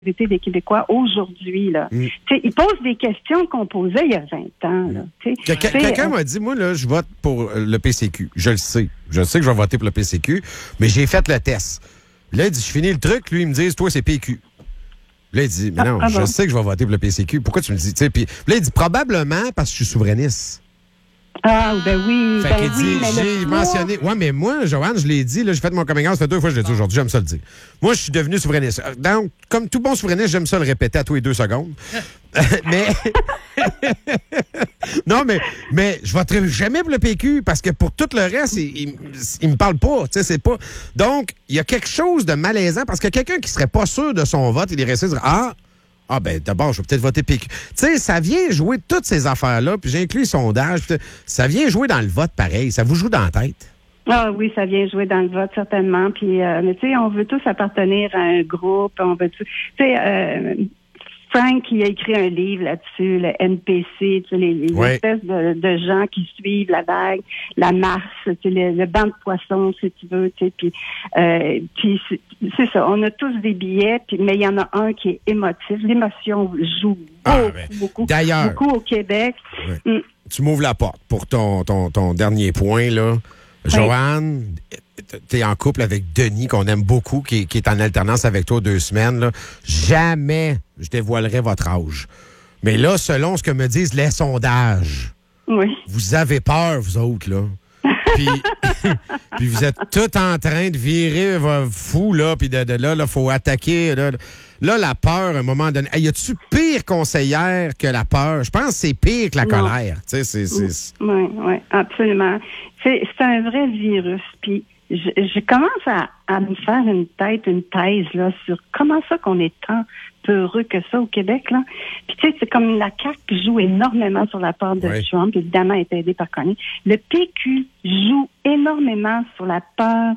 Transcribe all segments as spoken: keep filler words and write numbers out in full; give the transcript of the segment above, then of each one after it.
majorité des Québécois aujourd'hui, là. Mm. Ils posent des questions qu'on posait il y a vingt ans, là. Que, que, quelqu'un euh, m'a dit, moi, là, je vote pour le P C Q. Je le sais. Je sais que je vais voter pour le P C Q, mais j'ai fait le test. Là, il dit, je finis le truc. Lui, il me dit, toi, c'est P Q. Là, il dit, mais non, ah, ah je bon. sais que je vais voter pour le P C Q. Pourquoi tu me dis, tu sais, puis là, il dit, probablement parce que je suis souverainiste. Ah, ben oui. Fait ben qu'il oui, dit, mais j'ai mentionné. Ouais, mais moi, Joanne, je l'ai dit, là, j'ai fait mon coming out, ça fait deux fois que je l'ai dit aujourd'hui, j'aime ça le dire. Moi, je suis devenu souverainiste. Donc, comme tout bon souverainiste, j'aime ça le répéter à tous les deux secondes. mais. non, mais, mais je voterai jamais pour le P Q parce que pour tout le reste, il, il, il me parle pas. Tu sais, c'est pas. Donc, il y a quelque chose de malaisant parce que quelqu'un qui serait pas sûr de son vote, il irait se dire, ah, Ah, ben d'abord, je vais peut-être voter P Q. Tu sais, ça vient jouer toutes ces affaires-là, puis j'ai inclus les sondages, ça vient jouer dans le vote pareil. Ça vous joue dans la tête? Ah oui, ça vient jouer dans le vote, certainement. Puis, euh, mais tu sais, on veut tous appartenir à un groupe, on veut tous... Tu sais, euh, Frank, il a écrit un livre là-dessus, le N P C, tu sais, les, les oui. espèces de, de gens qui suivent la vague, la masse, tu sais, le, le banc de poissons, si tu veux, tu sais, puis, euh, puis c'est, c'est ça, on a tous des billets, puis, mais il y en a un qui est émotif. L'émotion joue ah, beaucoup, ben, beaucoup, d'ailleurs, beaucoup au Québec. Oui. Mm. Tu m'ouvres la porte pour ton, ton, ton dernier point, là. Oui. Joanne, t'es en couple avec Denis, qu'on aime beaucoup, qui, qui est en alternance avec toi deux semaines. Là. Jamais je dévoilerai votre âge. Mais là, selon ce que me disent les sondages, oui. vous avez peur, vous autres, là. Puis, puis vous êtes tout en train de virer fou, là, puis de, de là, il faut attaquer. Là, là, la peur, à un moment donné. Hey, y a-tu pire conseillère que la peur? Je pense que c'est pire que la non. colère. Tu sais, c'est, c'est... Oui, oui, absolument. C'est, c'est un vrai virus. Puis, je, je commence à, à me faire une tête, une thèse, là, sur comment ça qu'on est tant peu heureux que ça au Québec, là. Puis, tu sais, c'est comme la C A Q qui joue énormément sur la peur de oui. Trump, évidemment, est aidé par Connie. Le P Q joue énormément sur la peur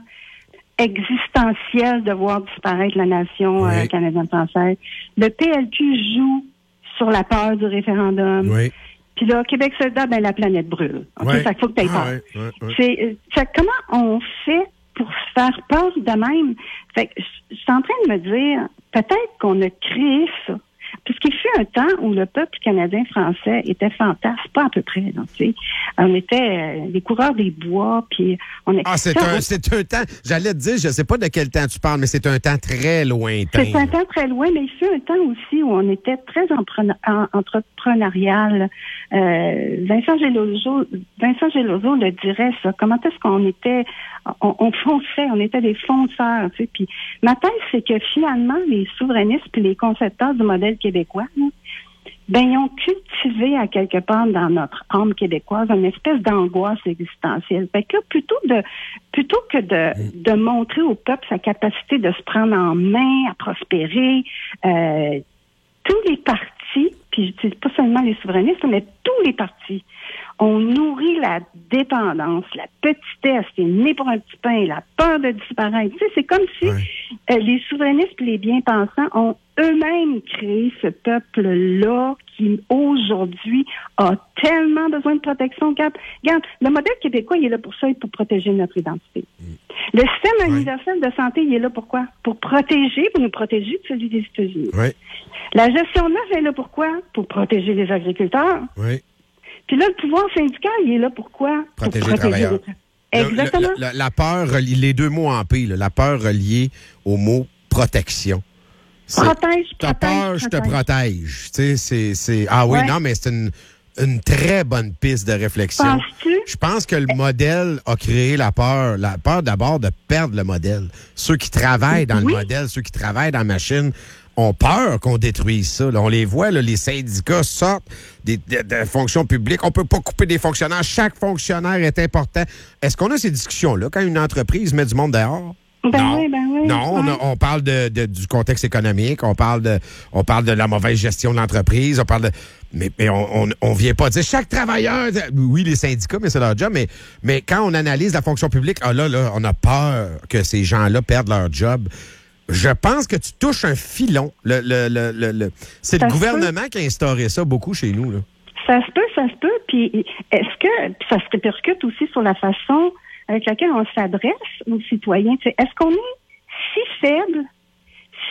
existentielle de voir disparaître la nation oui. euh, canadienne-française. Le P L Q joue sur la peur du référendum. Oui. Puis là, Québec solidaire, ben la planète brûle. OK? Ouais. Ça faut que tu aies peur. Ah ouais, ouais, ouais. C'est, c'est comment on fait pour se faire peur de même? Fait que je suis en train de me dire, peut-être qu'on a créé ça. Puisqu'il fut un temps où le peuple canadien-français était fantasme, pas à peu près. Donc, tu sais, on était euh, les coureurs des bois, puis on était... Ah, c'est un, c'est un temps, j'allais te dire, je sais pas de quel temps tu parles, mais c'est un temps très lointain. C'est un temps très loin, mais il fut un temps aussi où on était très empre- en, entrepreneurial. Euh, Vincent Geloso, Vincent Geloso le dirait, ça. Comment est-ce qu'on était... On, on fonçait, on était des fonceurs, tu sais. Puis ma thèse, c'est que finalement, les souverainistes puis les concepteurs du modèle québécois, là, ben ils ont cultivé à quelque part dans notre âme québécoise une espèce d'angoisse existentielle. Fait que là, plutôt de plutôt que de, de montrer au peuple sa capacité de se prendre en main, à prospérer, euh, tous les partis, puis j'utilise pas seulement les souverainistes, mais tous les partis, on nourrit la dépendance, la petitesse, t'es né pour un petit pain, la peur de disparaître. Tu sais, c'est comme si ouais. euh, les souverainistes et les bien-pensants ont eux-mêmes créé ce peuple-là qui, aujourd'hui, a tellement besoin de protection. Regarde, regarde, le modèle québécois, il est là pour ça et pour protéger notre identité. Mm. Le système ouais. universel de santé, il est là pour quoi? Pour protéger, pour nous protéger de celui des États-Unis. Ouais. La gestion de l'œuvre est là pour quoi? Pour protéger les agriculteurs. Oui. Puis là, le pouvoir syndical, il est là pour quoi? Protéger, pour protéger les travailleurs. Les... Exactement. Le, le, le, la peur, les deux mots en P, là, la peur reliée au mot protection. C'est, protège, ta protège, peur, je te protège. Tu sais, c'est, c'est... Ah oui, ouais. non, mais c'est une, une très bonne piste de réflexion. Penses-tu? Je pense que le modèle a créé la peur. La peur d'abord de perdre le modèle. Ceux qui travaillent dans oui. le modèle, ceux qui travaillent dans la machine, ont peur qu'on détruise ça. Là, on les voit, là, les syndicats sortent des, des, des fonctions publiques. On peut pas couper des fonctionnaires. Chaque fonctionnaire est important. Est-ce qu'on a ces discussions-là quand une entreprise met du monde dehors? Ben non, oui, ben oui, non, oui. On, a, on parle de, de, du contexte économique, on parle de, on parle de la mauvaise gestion de l'entreprise, on parle de, mais, mais on, on, on vient pas dire chaque travailleur, oui, les syndicats, mais c'est leur job, mais, mais quand on analyse la fonction publique, ah là, là, on a peur que ces gens-là perdent leur job. Je pense que tu touches un filon. Le, le, le, le, le, c'est ça le gouvernement peut. qui a instauré ça beaucoup chez nous, là. Ça se peut, ça se peut. Puis est-ce que ça se répercute aussi sur la façon avec laquelle on s'adresse aux citoyens? T'sais, est-ce qu'on est si faible,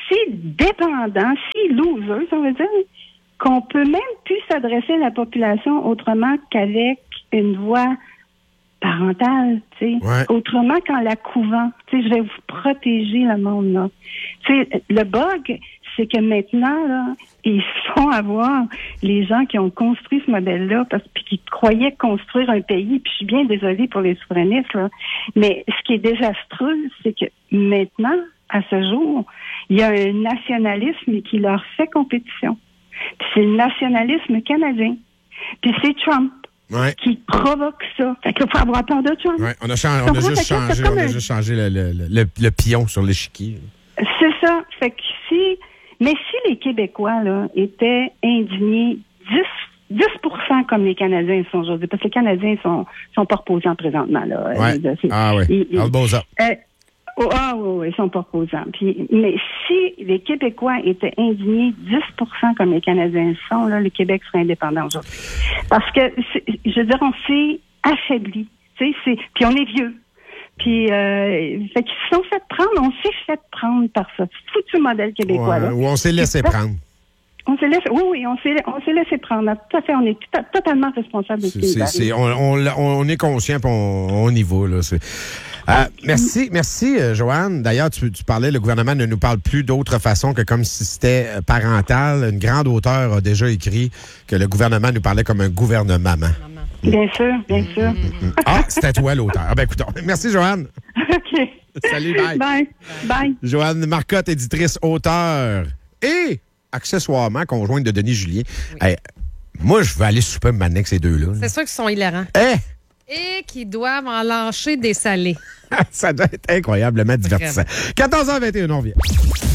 si dépendants, si losers, on veut dire, qu'on peut même plus s'adresser à la population autrement qu'avec une voix parentale, tu sais. Ouais. Autrement qu'en la couvant. Tu sais, je vais vous protéger le monde, là. Tu sais, le bug, c'est que maintenant, là, ils se font avoir les gens qui ont construit ce modèle-là parce puis qui croyaient construire un pays. Puis je suis bien désolée pour les souverainistes, là. Mais ce qui est désastreux, c'est que maintenant, à ce jour, il y a un nationalisme qui leur fait compétition. Puis c'est le nationalisme canadien. Puis c'est Trump. Ouais. Qui provoque ça. Fait qu'il faut avoir peur de Trump. Ouais, on a, changé, on a juste changé, on a juste changé le, le, le, le pion sur l'échiquier. C'est ça. Fait que si, mais si les Québécois, là, étaient indignés dix pour cent comme les Canadiens sont aujourd'hui, parce que les Canadiens sont, sont pas reposants présentement, là. Ouais. Euh, ah oui. Ils, Alboza. Euh, oh, ah oui, oui, ils sont pas reposants. Puis, mais si les Québécois étaient indignés dix pour cent comme les Canadiens sont, là, le Québec serait indépendant aujourd'hui. Parce que, je veux dire, on s'est affaibli. Tu sais, c'est, puis on est vieux. Puis, euh, fait qu'ils se sont fait prendre, on s'est fait prendre par ce foutu modèle québécois, là. Ouais, ou on s'est laissé c'est prendre. On s'est laissé, oui, oui, on s'est, on s'est laissé prendre. Tout à fait, on est tout à, totalement responsable de ce qui c'est, c'est, on, on, on est conscient puis on, on y va, là. C'est... Euh, merci, merci, euh, Joanne. D'ailleurs, tu, tu parlais, le gouvernement ne nous parle plus d'autre façon que comme si c'était parental. Une grande auteure a déjà écrit que le gouvernement nous parlait comme un gouvernement. Bien sûr, bien sûr. Mm-hmm. Ah, c'était toi l'auteur. Ah ben écoute, merci, Joanne. OK. Salut, bye. Bye. Bye. Joanne Marcotte, éditrice, auteure et accessoirement conjointe de Denis Julien. Oui. Hey, moi, je veux aller souper maintenant avec ces deux-là. C'est sûr qu'ils sont hilarants. Hey! Et qui doivent en lâcher des salés. Ça doit être incroyablement divertissant. quatorze heures vingt et un, on revient.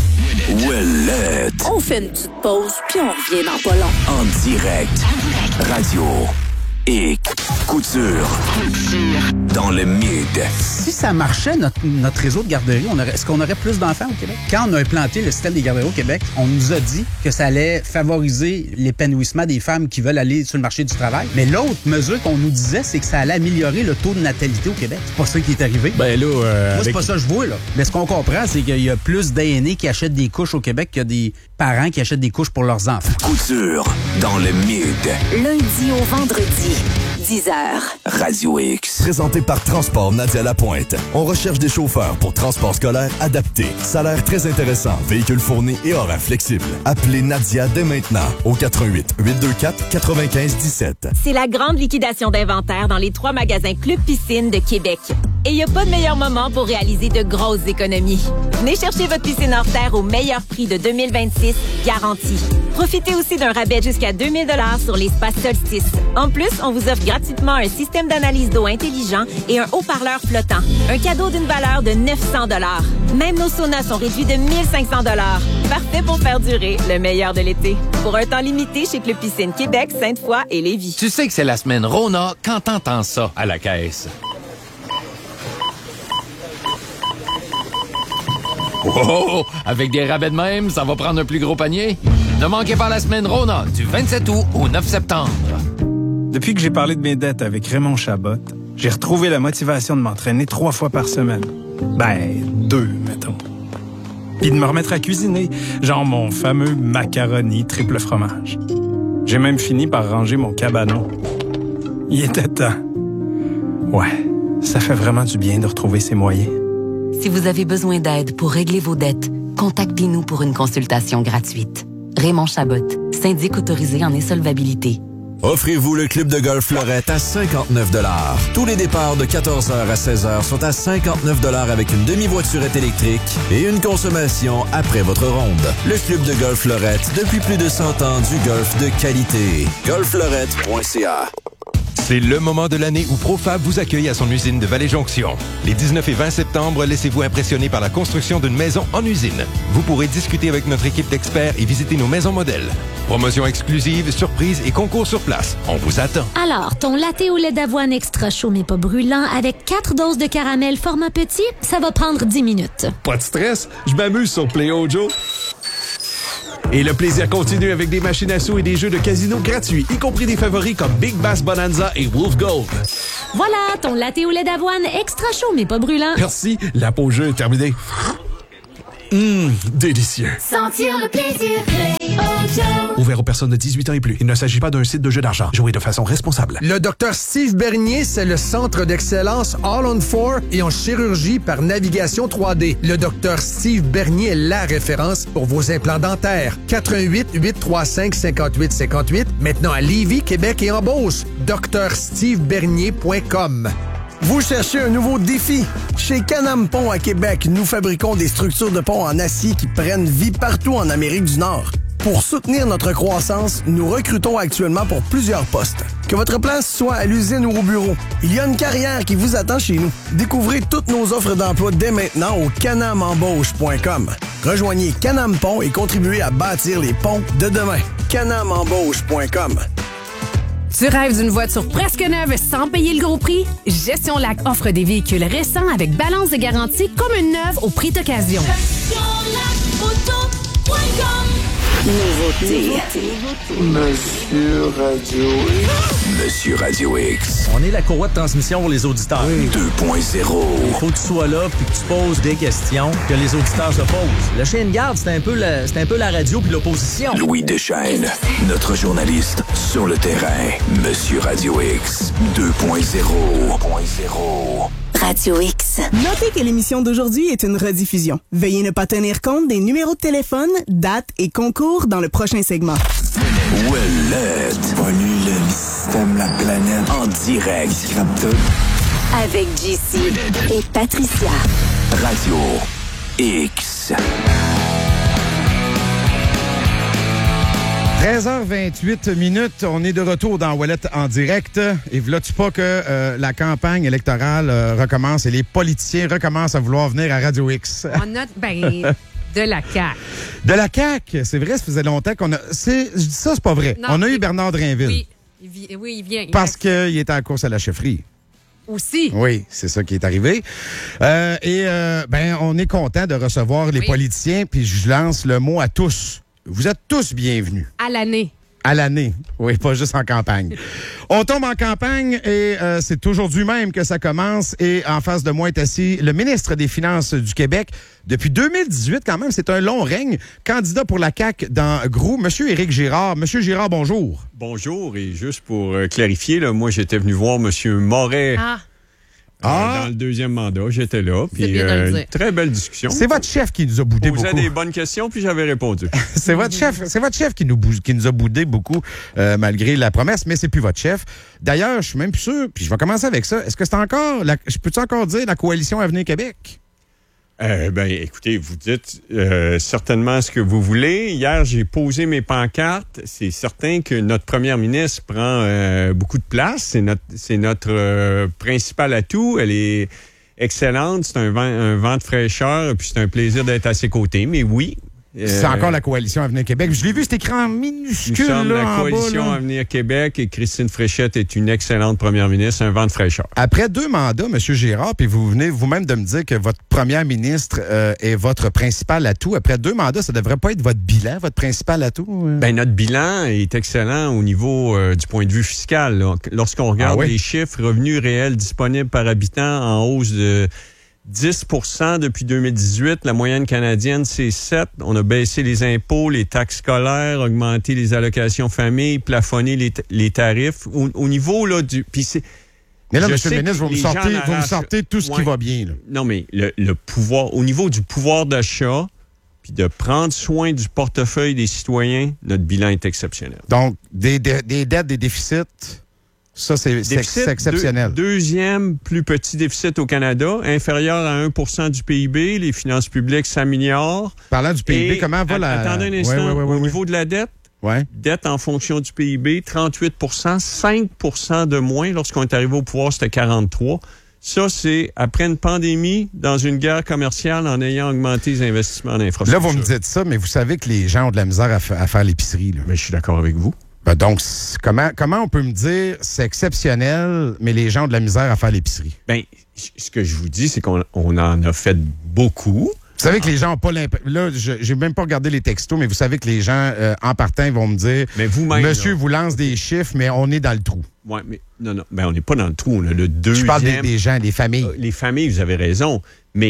Ouellette. On fait une petite pause, puis on revient dans pas long. En direct. Radio et Couture. Couture. Dans le mid. Si ça marchait, notre, notre réseau de garderies, on aurait, est-ce qu'on aurait plus d'enfants au Québec? Quand on a implanté le système des garderies au Québec, on nous a dit que ça allait favoriser l'épanouissement des femmes qui veulent aller sur le marché du travail. Mais l'autre mesure qu'on nous disait, c'est que ça allait améliorer le taux de natalité au Québec. C'est pas ça qui est arrivé. Ben là, euh, Moi, c'est avec... pas ça que je vois, là. Mais ce qu'on comprend, c'est qu'il y a plus d'aînés qui achètent des couches au Québec qu'il y a des parents qui achètent des couches pour leurs enfants. Couture dans le mid. Lundi au vendredi, dix heures. Radio X. Présenté par Transport Nadia Lapointe. On recherche des chauffeurs pour transport scolaire adapté. Salaire très intéressant. Véhicule fourni et horaire flexible. Appelez Nadia dès maintenant au quatre un huit, huit deux quatre, neuf cinq un sept. C'est la grande liquidation d'inventaire dans les trois magasins Club Piscine de Québec. Et il n'y a pas de meilleur moment pour réaliser de grosses économies. Venez chercher votre piscine hors terre au meilleur prix de deux mille vingt-six, garanti. Profitez aussi d'un rabais jusqu'à deux mille dollars sur l'espace Solstice. En plus, on vous offre gratuitement un système d'analyse d'eau intelligent et un haut-parleur flottant. Un cadeau d'une valeur de neuf cents dollars. Même nos saunas sont réduits de mille cinq cents dollars. Parfait pour faire durer le meilleur de l'été. Pour un temps limité chez Club Piscine Québec, Sainte-Foy et Lévis. Tu sais que c'est la semaine Rona quand t'entends ça à la caisse. Oh, avec des rabais de même, ça va prendre un plus gros panier. Ne manquez pas la semaine Rona du vingt-sept août au neuf septembre. Depuis que j'ai parlé de mes dettes avec Raymond Chabot, j'ai retrouvé la motivation de m'entraîner trois fois par semaine. Ben, deux, mettons. Puis de me remettre à cuisiner, genre mon fameux macaroni triple fromage. J'ai même fini par ranger mon cabanon. Il était temps. Ouais, ça fait vraiment du bien de retrouver ses moyens. Si vous avez besoin d'aide pour régler vos dettes, contactez-nous pour une consultation gratuite. Raymond Chabot, syndic autorisé en insolvabilité. Offrez-vous le club de golf Fleurette à cinquante-neuf dollars. Tous les départs de quatorze heures à seize heures sont à cinquante-neuf dollars avec une demi-voiturette électrique et une consommation après votre ronde. Le club de golf Fleurette, depuis plus de cent ans, du golf de qualité. golf fleurette point c a. C'est le moment de l'année où Profab vous accueille à son usine de Vallée-Jonction. Les dix-neuf et vingt septembre, laissez-vous impressionner par la construction d'une maison en usine. Vous pourrez discuter avec notre équipe d'experts et visiter nos maisons modèles. Promotions exclusives, surprises et concours sur place. On vous attend. Alors, ton latte au lait d'avoine extra chaud mais pas brûlant avec quatre doses de caramel format petit, ça va prendre dix minutes. Pas de stress, je m'amuse sur Play-O Joe. Et le plaisir continue avec des machines à sous et des jeux de casino gratuits, y compris des favoris comme Big Bass Bonanza et Wolf Gold. Voilà, ton latte au lait d'avoine extra chaud mais pas brûlant. Merci, la pause jeu est terminée. Hum, délicieux. Sentir le plaisir Clé-Auto. Ouvert aux personnes de dix-huit ans et plus. Il ne s'agit pas d'un site de jeu d'argent. Jouez de façon responsable. Le docteur Steve Bernier, c'est le centre d'excellence All on Four et en chirurgie par navigation trois D. Le docteur Steve Bernier est la référence pour vos implants dentaires. quatre un huit, huit trois cinq, cinq huit cinq huit. Maintenant à Lévis, Québec et en Beauce. docteur steve bernier point com. Vous cherchez un nouveau défi? Chez Can-Am Pont à Québec, nous fabriquons des structures de pont en acier qui prennent vie partout en Amérique du Nord. Pour soutenir notre croissance, nous recrutons actuellement pour plusieurs postes. Que votre place soit à l'usine ou au bureau, il y a une carrière qui vous attend chez nous. Découvrez toutes nos offres d'emploi dès maintenant au canam embauche point com. Rejoignez Can-Am Pont et contribuez à bâtir les ponts de demain. canam embauche point com. Tu rêves d'une voiture presque neuve sans payer le gros prix? Gestion Lac offre des véhicules récents avec balance de garantie comme une neuve au prix d'occasion. gestion lac auto point com. Nouveauté. Monsieur Radio X. Monsieur Radio X. On est la courroie de transmission pour les auditeurs. deux point zéro. Il faut que tu sois là puis que tu poses des questions que les auditeurs se posent. Le chien de garde, c'est un peu la, c'est un peu la radio puis l'opposition. Louis Deschaînes, notre journaliste sur le terrain. Monsieur Radio X deux point zéro. Radio X. Notez que l'émission d'aujourd'hui est une rediffusion. Veuillez ne pas tenir compte des numéros de téléphone, dates et concours dans le prochain segment. Ouellette. Pollue le système, la planète. En direct. Avec J C et Patricia. Radio X. treize heures vingt-huit minutes, on est de retour dans Ouellette en direct. Et v'là-tu pas que euh, la campagne électorale euh, recommence et les politiciens recommencent à vouloir venir à Radio X? On a, ben, de la C A Q. De la C A Q, c'est vrai, ça faisait longtemps qu'on a... C'est, je dis ça, c'est pas vrai. Non, on a il... eu Bernard Drainville. Oui, il, vi... oui, il vient. Il parce qu'il était à la course à la chefferie. Aussi. Oui, c'est ça qui est arrivé. Euh, et euh, ben, on est content de recevoir les oui. politiciens, puis je lance le mot à tous. Vous êtes tous bienvenus. À l'année. À l'année. Oui, pas juste en campagne. On tombe en campagne et euh, c'est aujourd'hui même que ça commence. Et en face de moi est assis le ministre des Finances du Québec. Depuis deux mille dix-huit, quand même, c'est un long règne. Candidat pour la C A Q dans Groux, Monsieur Éric Girard. Monsieur Girard, bonjour. Bonjour. Et juste pour euh, clarifier, là, moi, j'étais venu voir Monsieur Moret. Ah. Euh, ah. Dans le deuxième mandat, j'étais là. Puis euh, une très belle discussion. C'est votre chef qui nous a boudé beaucoup. Vous avez des bonnes questions, puis j'avais répondu. c'est votre chef, c'est votre chef qui nous, bou- qui nous a boudé beaucoup, euh, malgré la promesse, mais c'est plus votre chef. D'ailleurs, je suis même plus sûr, puis je vais commencer avec ça. Est-ce que c'est encore, la, je peux-tu encore dire la coalition Avenir Québec? Euh, ben, écoutez, vous dites euh, certainement ce que vous voulez. Hier, j'ai posé mes pancartes. C'est certain que notre première ministre prend euh, beaucoup de place. C'est notre, c'est notre euh, principal atout. Elle est excellente. C'est un vent, un vent de fraîcheur. Puis c'est un plaisir d'être à ses côtés. Mais oui. C'est euh, encore la coalition Avenir Québec. Je l'ai vu, c'est écrit en minuscule. Nous sommes là, la coalition bas, Avenir Québec et Christine Fréchette est une excellente première ministre, un vent de fraîcheur. Après deux mandats, M. Girard, puis vous venez vous-même de me dire que votre première ministre euh, est votre principal atout. Après deux mandats, ça devrait pas être votre bilan, votre principal atout? Euh? Ben, notre bilan est excellent au niveau euh, du point de vue fiscal. Là. Lorsqu'on regarde ah oui? les chiffres, revenus réels disponibles par habitant en hausse de dix pour cent depuis deux mille dix-huit. La moyenne canadienne, c'est sept. On a baissé les impôts, les taxes scolaires, augmenté les allocations famille, plafonné les, t- les tarifs. Au, au niveau là du... Puis c'est, mais là, monsieur le ministre, vous me sortez, vous me sortez tout ce ouais. qui va bien. Là. Non, mais le, le pouvoir... Au niveau du pouvoir d'achat, puis de prendre soin du portefeuille des citoyens, notre bilan est exceptionnel. Donc, des, des, des dettes, des déficits... Ça, c'est, c'est, c'est exceptionnel. Deux, deuxième plus petit déficit au Canada, inférieur à un pour cent du P I B. Les finances publiques s'améliorent. Parlant du P I B, et comment va a, la... Attendez un instant. Ouais, ouais, ouais, au ouais. niveau de la dette, ouais. dette en fonction du P I B, trente-huit pour cent, cinq pour cent de moins. Lorsqu'on est arrivé au pouvoir, c'était quarante-trois. Ça, c'est après une pandémie, dans une guerre commerciale, en ayant augmenté les investissements en infrastructure. Là, vous me dites ça, mais vous savez que les gens ont de la misère à, f- à faire l'épicerie. Là. Mais je suis d'accord avec vous. Donc, comment, comment on peut me dire c'est exceptionnel, mais les gens ont de la misère à faire l'épicerie? Bien, ce que je vous dis, c'est qu'on on en a fait beaucoup. Vous savez que les gens n'ont pas l'impression... Là, je n'ai même pas regardé les textos, mais vous savez que les gens, euh, en partant, ils vont me dire mais vous-même, monsieur là, vous lance des chiffres, mais on est dans le trou. Oui, mais non, non, ben on n'est pas dans le trou. On a le deuxième... Je parle des, des gens, des familles. Euh, les familles, vous avez raison. Mais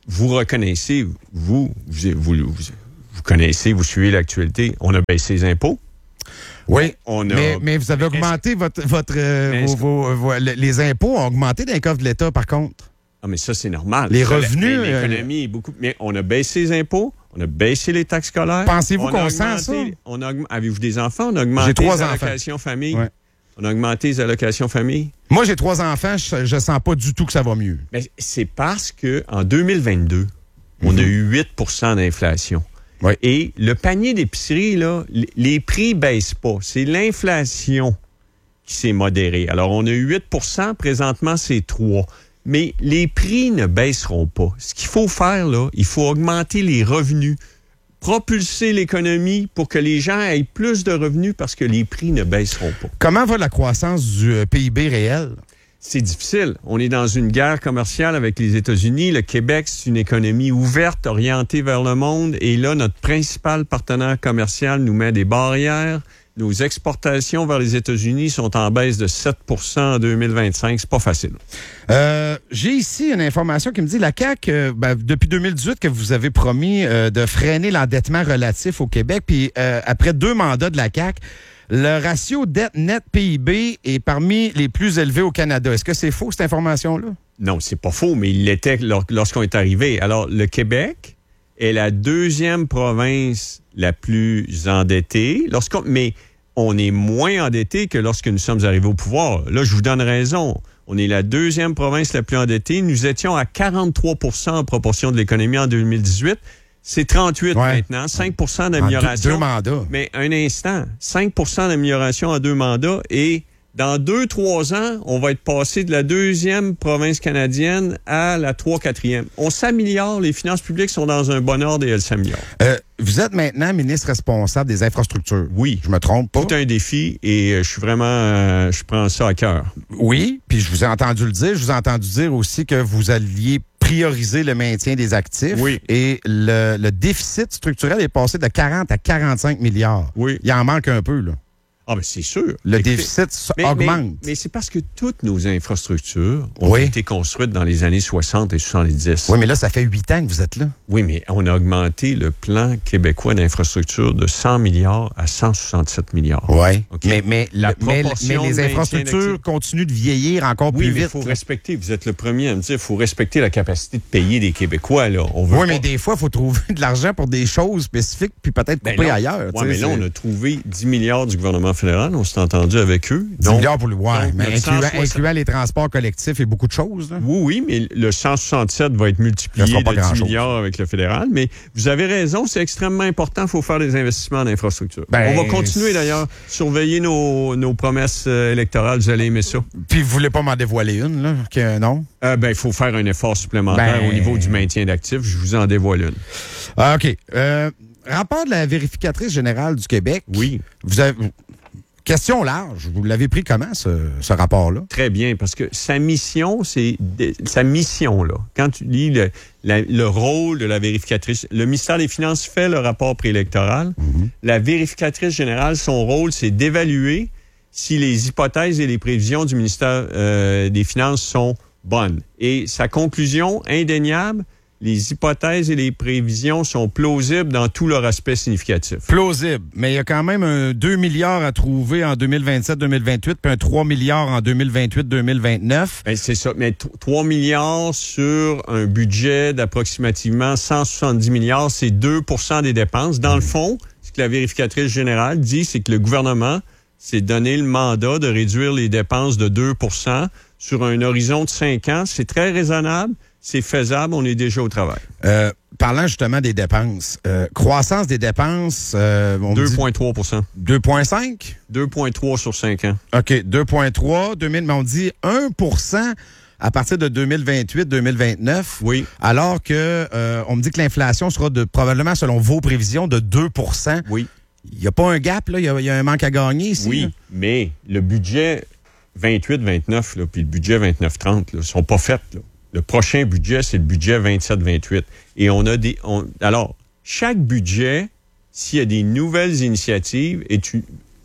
vous reconnaissez, vous, vous, vous, vous, vous connaissez, vous suivez l'actualité, on a baissé les impôts. Oui, on a... mais, mais vous avez augmenté votre, votre, euh, vos, vos, vos, les impôts ont augmenté dans les coffres de l'État, par contre. Ah, mais ça, c'est normal. Les ça, revenus... la, l'économie est beaucoup... Mais on a baissé les impôts, on a baissé les taxes scolaires. Pensez-vous qu'on sent ça? On a, avez-vous des enfants? On a augmenté j'ai trois les enfants. allocations famille. Ouais. On a augmenté les allocations famille. Moi, j'ai trois enfants, je, je sens pas du tout que ça va mieux. Mais c'est parce qu'en deux mille vingt-deux, mm-hmm. on a eu huit pour cent d'inflation. Ouais. Et le panier d'épicerie, là, les prix baissent pas. C'est l'inflation qui s'est modérée. Alors, on a eu huit pour cent, présentement, c'est trois. Mais les prix ne baisseront pas. Ce qu'il faut faire, là, il faut augmenter les revenus, propulser l'économie pour que les gens aient plus de revenus parce que les prix ne baisseront pas. Comment va la croissance du euh, P I B réel? C'est difficile. On est dans une guerre commerciale avec les États-Unis. Le Québec, c'est une économie ouverte, orientée vers le monde. Et là, notre principal partenaire commercial nous met des barrières. Nos exportations vers les États-Unis sont en baisse de sept pour cent en deux mille vingt-cinq. C'est pas facile. Euh, j'ai ici une information qui me dit la C A Q, euh, ben, depuis deux mille dix-huit, que vous avez promis euh, de freiner l'endettement relatif au Québec. Puis euh, après deux mandats de la C A Q, le ratio dette net P I B est parmi les plus élevés au Canada. Est-ce que c'est faux, cette information-là? Non, c'est pas faux, mais il l'était lorsqu'on est arrivé. Alors, le Québec est la deuxième province la plus endettée. Lorsqu'on, mais on est moins endetté que lorsque nous sommes arrivés au pouvoir. Là, je vous donne raison. On est la deuxième province la plus endettée. Nous étions à quarante-trois pour cent en proportion de l'économie en deux mille dix-huit. C'est trente-huit ouais. maintenant, cinq pour cent d'amélioration. En deux, deux mandats. Mais un instant, cinq pour cent d'amélioration en deux mandats et dans deux, trois ans, on va être passé de la deuxième province canadienne à la trois, quatrième. On s'améliore, les finances publiques sont dans un bon ordre et elles s'améliorent. Euh, vous êtes maintenant ministre responsable des infrastructures. Oui. Je me trompe pas. Tout un défi et je suis vraiment, euh, je prends ça à cœur. Oui, puis je vous ai entendu le dire. Je vous ai entendu dire aussi que vous alliez prioriser le maintien des actifs. Oui. Et le, le déficit structurel est passé de quarante à quarante-cinq milliards. Oui. Il en manque un peu, là. Ah, bien, c'est sûr. Le Écoutez, déficit mais, augmente. Mais, mais c'est parce que toutes nos infrastructures ont oui. été construites dans les années soixante et soixante-dix. Oui, mais là, ça fait huit ans que vous êtes là. Oui, mais on a augmenté le plan québécois d'infrastructure de cent milliards à cent soixante-sept milliards. Oui. Okay? Mais, mais, La le, mais, mais les infrastructures continuent de vieillir encore oui, plus vite. Oui, mais il faut respecter. Vous êtes le premier à me dire il faut respecter la capacité de payer des Québécois. Là. On veut oui, pas... mais des fois, il faut trouver de l'argent pour des choses spécifiques puis peut-être couper ben ailleurs. Oui, mais là, on a trouvé dix milliards du gouvernement fédéral. On s'est entendu avec eux. dix milliards pour le voir, mais incluant, cent soixante... incluant les transports collectifs et beaucoup de choses. Là. Oui, oui, mais le cent soixante-sept va être multiplié de dix milliards avec le fédéral. Mais vous avez raison, c'est extrêmement important. Il faut faire des investissements en infrastructure. Ben, on va continuer d'ailleurs, surveiller nos, nos promesses euh, électorales. Vous allez aimer ça. Puis vous voulez pas m'en dévoiler une, là, que non? Euh, ben, il faut faire un effort supplémentaire ben... au niveau du maintien d'actifs. Je vous en dévoile une. Ah, OK. Euh, rapport de la vérificatrice générale du Québec. Oui. Vous avez... Question large. Vous l'avez pris comment, ce, ce rapport-là? Très bien, parce que sa mission, c'est... De, sa mission, là, quand tu lis le, la, le rôle de la vérificatrice, le ministère des Finances fait le rapport préélectoral. Mm-hmm. La vérificatrice générale, son rôle, c'est d'évaluer si les hypothèses et les prévisions du ministère euh, des Finances sont bonnes. Et sa conclusion, indéniable, les hypothèses et les prévisions sont plausibles dans tout leur aspect significatif. Plausible, mais il y a quand même un deux milliards à trouver en deux mille vingt-sept deux mille vingt-huit, puis un trois milliards en deux mille vingt-huit deux mille vingt-neuf. Ben, c'est ça, mais t- trois milliards sur un budget d'approximativement cent soixante-dix milliards, c'est deux pour cent des dépenses. Dans mmh. le fond, ce que la vérificatrice générale dit, c'est que le gouvernement s'est donné le mandat de réduire les dépenses de deux pour cent sur un horizon de cinq ans. C'est très raisonnable. C'est faisable, on est déjà au travail. Euh, parlant justement des dépenses, euh, croissance des dépenses... Euh, deux virgule trois pour cent. deux virgule cinq? deux virgule trois sur cinq ans. OK, deux virgule trois, deux mille, mais on dit un pour cent à partir de deux mille vingt-huit deux mille vingt-neuf. Oui. Alors que euh, on me dit que l'inflation sera de probablement, selon vos prévisions, de deux pour cent. Oui. Il n'y a pas un gap, là? Il y, y a un manque à gagner ici? Oui, là? Mais le budget vingt-huit vingt-neuf, puis le budget vingt-neuf trente, ne sont pas faits, là. Le prochain budget, c'est le budget vingt-sept vingt-huit. Et on a des... On, alors, chaque budget, s'il y a des nouvelles initiatives, et tu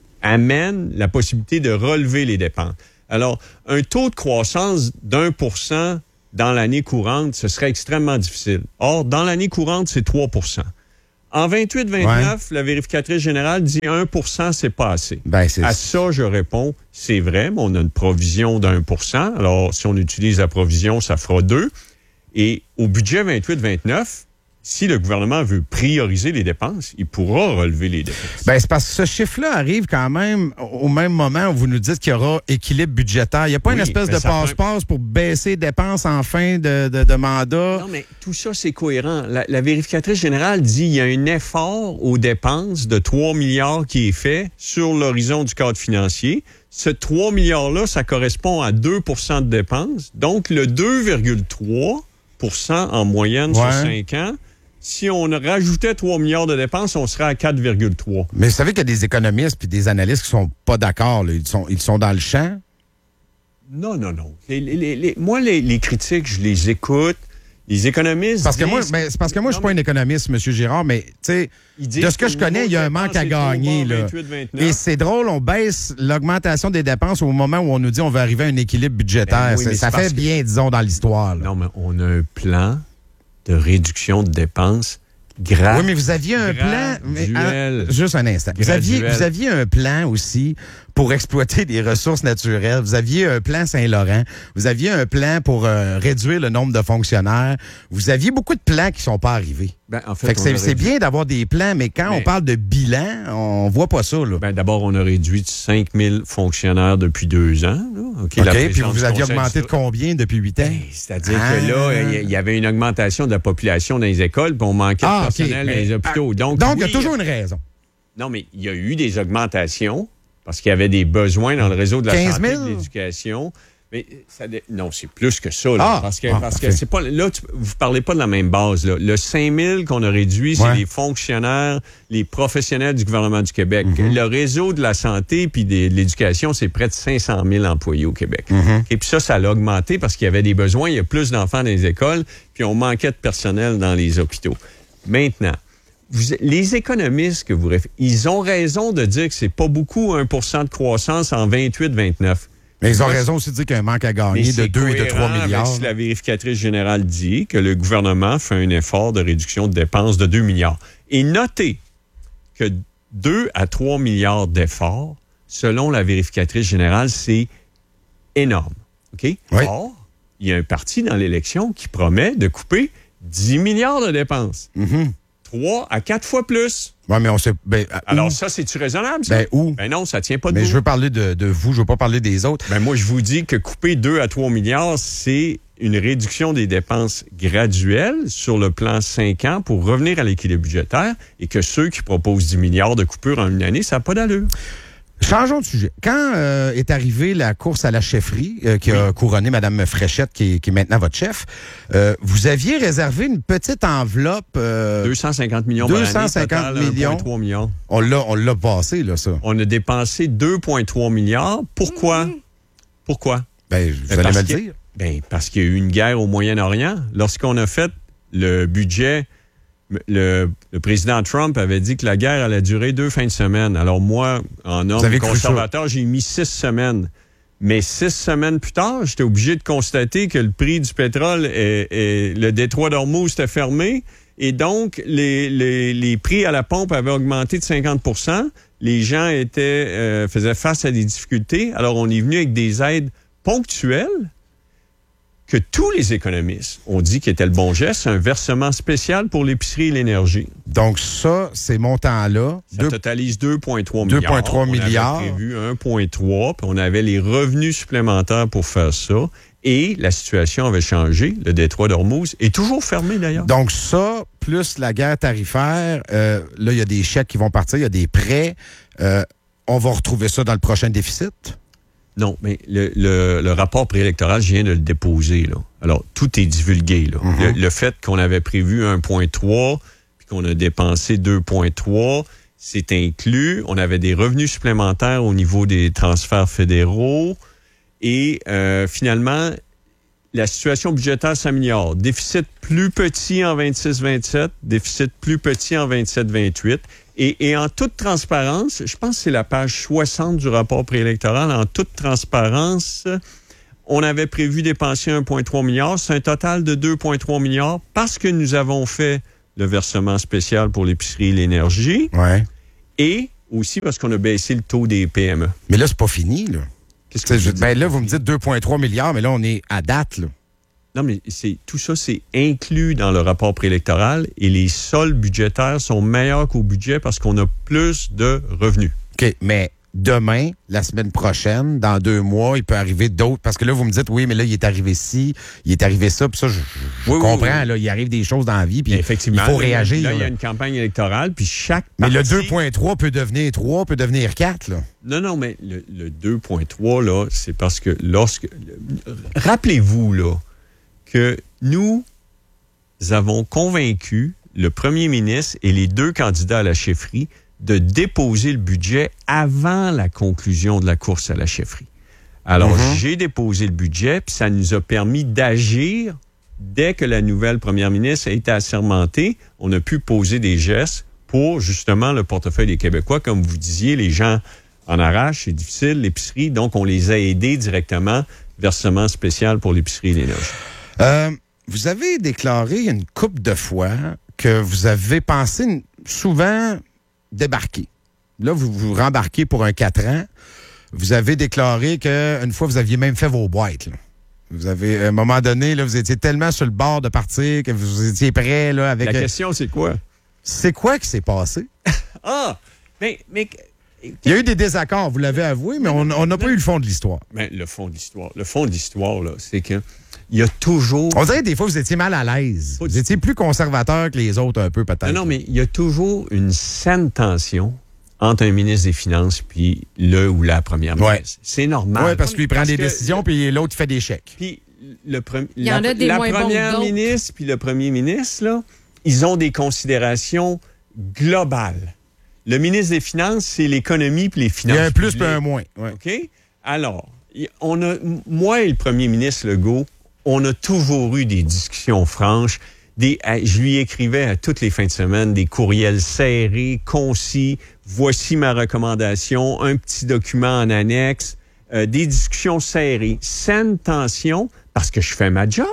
amènes la possibilité de relever les dépenses. Alors, un taux de croissance d'un pour cent dans l'année courante, ce serait extrêmement difficile. Or, dans l'année courante, c'est trois pour cent. En vingt-huit vingt-neuf, ouais. la vérificatrice générale dit un pour cent, c'est pas assez. Ben, c'est... À ça, je réponds, c'est vrai, mais on a une provision d'un pour cent. Alors, si on utilise la provision, ça fera deux. Et au budget vingt-huit vingt-neuf, si le gouvernement veut prioriser les dépenses, il pourra relever les dépenses. Ben, c'est parce que ce chiffre-là arrive quand même au même moment où vous nous dites qu'il y aura équilibre budgétaire. Il n'y a pas oui, une espèce de passe-passe pour baisser les dépenses en fin de, de, de mandat. Non, mais tout ça, c'est cohérent. La, la vérificatrice générale dit qu'il y a un effort aux dépenses de trois milliards qui est fait sur l'horizon du cadre financier. Ce trois milliards-là, ça correspond à deux pour cent de dépenses. Donc, le deux virgule trois pour cent en moyenne ouais. sur cinq ans, si on rajoutait trois milliards de dépenses, on serait à quatre virgule trois. Mais vous savez qu'il y a des économistes et des analystes qui sont pas d'accord. Là. Ils sont, ils sont dans le champ? Non, non, non. Les, les, les, moi, les, les critiques, je les écoute. Les économistes parce que disent... moi, mais c'est parce que moi, je suis pas un économiste, M. Girard, mais tu sais, de ce que je connais, il y a un manque à gagner. Là. vingt-huit vingt-neuf. Et c'est drôle, on baisse l'augmentation des dépenses au moment où on nous dit on va arriver à un équilibre budgétaire. Ben oui, ça fait bien, que... disons, dans l'histoire. Là. Non, mais on a un plan de réduction de dépenses grave. Oui, mais vous aviez un plan... Mais, ah, juste un instant. Vous aviez, vous aviez un plan aussi pour exploiter des ressources naturelles. Vous aviez un plan Saint-Laurent. Vous aviez un plan pour euh, réduire le nombre de fonctionnaires. Vous aviez beaucoup de plans qui ne sont pas arrivés. Ben, en fait, fait que c'est, c'est bien d'avoir des plans, mais quand mais... on parle de bilan, on voit pas ça. Là. Ben, d'abord, on a réduit de cinq mille fonctionnaires depuis deux ans. Là. OK, OK, puis vous aviez augmenté de combien depuis huit ans? Ben, c'est-à-dire ah. que là, il y avait une augmentation de la population dans les écoles, puis on manquait ah, de personnel okay. dans les hôpitaux. Donc, Donc oui, il y a toujours une raison. Non, mais il y a eu des augmentations parce qu'il y avait des besoins dans le réseau de la santé et de l'éducation. Mais ça, non, c'est plus que ça. Là, ah, parce que, ah, parce que c'est pas. Là, tu, vous parlez pas de la même base. Là. Le cinq mille qu'on a réduit, c'est ouais. les fonctionnaires, les professionnels du gouvernement du Québec. Mm-hmm. Le réseau de la santé puis de, de l'éducation, c'est près de cinq cent mille employés au Québec. Mm-hmm. Et puis ça, ça a augmenté parce qu'il y avait des besoins. Il y a plus d'enfants dans les écoles, puis on manquait de personnel dans les hôpitaux. Maintenant, vous, les économistes que vous ils ont raison de dire que c'est pas beaucoup un pour cent de croissance en vingt-huit vingt-neuf. Mais ils ont raison aussi de dire qu'il y a un manque à gagner de deux et de trois milliards. Avec la vérificatrice générale dit que le gouvernement fait un effort de réduction de dépenses de deux milliards. Et notez que deux à trois milliards d'efforts, selon la vérificatrice générale, c'est énorme. OK? Oui. Or, il y a un parti dans l'élection qui promet de couper dix milliards de dépenses. Mm-hmm. trois à quatre fois plus. Oui, mais on sait. Ben, Alors, où? ça, c'est-tu raisonnable, ça? Ben, où? Ben non, ça tient pas de Mais vous. je veux parler de, de vous, je veux pas parler des autres. Ben, moi, je vous dis que couper deux à trois milliards, c'est une réduction des dépenses graduelles sur le plan cinq ans pour revenir à l'équilibre budgétaire et que ceux qui proposent dix milliards de coupures en une année, ça n'a pas d'allure. Changeons de sujet. Quand euh, est arrivée la course à la chefferie euh, qui oui. a couronné Mme Fréchette, qui est, qui est maintenant votre chef, euh, vous aviez réservé une petite enveloppe... Euh, deux cent cinquante millions deux cent cinquante millions. un virgule trois millions. On l'a, on l'a passé, là, ça. On a dépensé deux virgule trois milliards. Pourquoi? Mmh. Pourquoi? Ben, vous allez me le dire. Ben, parce qu'il y a eu une guerre au Moyen-Orient. Lorsqu'on a fait le budget... Le, le président Trump avait dit que la guerre allait durer deux fins de semaine. Alors moi, en homme conservateur, j'ai mis six semaines. Mais six semaines plus tard, j'étais obligé de constater que le prix du pétrole et, et le détroit d'Ormuz était fermé. Et donc, les, les, les prix à la pompe avaient augmenté de cinquante pour cent. Les gens étaient euh, faisaient face à des difficultés. Alors, on est venu avec des aides ponctuelles que tous les économistes ont dit qu'il était le bon geste, un versement spécial pour l'épicerie et l'énergie. Donc ça, ces montants-là... Ça deux... totalise deux virgule trois milliards. deux virgule trois milliards. On avait prévu un virgule trois, puis on avait les revenus supplémentaires pour faire ça. Et la situation avait changé. Le détroit d'Ormuz est toujours fermé, d'ailleurs. Donc ça, plus la guerre tarifaire, euh, là, il y a des chèques qui vont partir, il y a des prêts. Euh, on va retrouver ça dans le prochain déficit? Non, mais le, le, le rapport préélectoral, je viens de le déposer, là. Alors, tout est divulgué, là. Mm-hmm. Le, le fait qu'on avait prévu un virgule trois puis qu'on a dépensé deux virgule trois, c'est inclus. On avait des revenus supplémentaires au niveau des transferts fédéraux. Et euh, finalement, la situation budgétaire s'améliore. Déficit plus petit en vingt-six vingt-sept, déficit plus petit en vingt-sept vingt-huit. Et, et en toute transparence, je pense que c'est la page soixante du rapport préélectoral, en toute transparence, On avait prévu dépenser un virgule trois milliard. C'est un total de deux virgule trois milliards parce que nous avons fait le versement spécial pour l'épicerie et l'énergie. Ouais. Et aussi parce qu'on a baissé le taux des P M E. Mais là, c'est pas fini, là. Qu'est-ce que je, ben là, vous me dites deux virgule trois milliards, mais là, on est à date, là. Non, mais c'est tout ça, c'est inclus dans le rapport préélectoral et les soldes budgétaires sont meilleurs qu'au budget parce qu'on a plus de revenus. OK, mais demain, la semaine prochaine, dans deux mois, il peut arriver d'autres. Parce que là, vous me dites, oui, mais là, il est arrivé ci, il est arrivé ça, puis ça, je, je oui, comprends, oui, oui. là, il arrive des choses dans la vie, puis effectivement, il faut là, réagir. Là, il y a une campagne électorale, puis chaque Mais parti... le deux virgule trois peut devenir trois, peut devenir quatre, là. Non, non, mais le, le deux virgule trois, là, c'est parce que lorsque... Rappelez-vous, là, que nous avons convaincu le premier ministre et les deux candidats à la chefferie de déposer le budget avant la conclusion de la course à la chefferie. Alors, mm-hmm. j'ai déposé le budget, puis ça nous a permis d'agir dès que la nouvelle première ministre a été assermentée. On a pu poser des gestes pour, justement, le portefeuille des Québécois. Comme vous disiez, les gens en arrachent, c'est difficile, l'épicerie. Donc, on les a aidés directement, versement spécial pour l'épicerie et l'énergie. Euh, vous avez déclaré une couple de fois que vous avez pensé souvent débarquer. Là, vous vous rembarquez pour un quatre ans. Vous avez déclaré qu'une fois, vous aviez même fait vos boîtes. Là. Vous avez, à un moment donné, là, vous étiez tellement sur le bord de partir que vous étiez prêt là, avec... La question, c'est quoi? C'est quoi qui s'est passé? ah! Mais... mais... Il y a eu des désaccords, vous l'avez avoué, mais on n'a pas eu le fond de l'histoire. Mais le fond de l'histoire, le fond de l'histoire, là, c'est que il y a toujours... On dirait des fois, vous étiez mal à l'aise. Vous étiez plus conservateur que les autres, un peu, peut-être. Non, non, mais il y a toujours une saine tension entre un ministre des Finances puis le ou la première ministre. Ouais. C'est normal. Oui, parce qu'il prend parce des que... décisions, puis l'autre, il fait des chèques. Puis le pre... il y en la, a des la moins première bons ministre puis le premier ministre, là, ils ont des considérations globales. Le ministre des Finances, c'est l'économie puis les finances. Il y a un plus puis un moins. Ouais. OK? Alors, on a, moi et le premier ministre Legault, on a toujours eu des discussions franches. Des, je lui écrivais à toutes les fins de semaine des courriels serrés, concis. Voici ma recommandation, un petit document en annexe, euh, des discussions serrées, saine tension, parce que je fais ma job.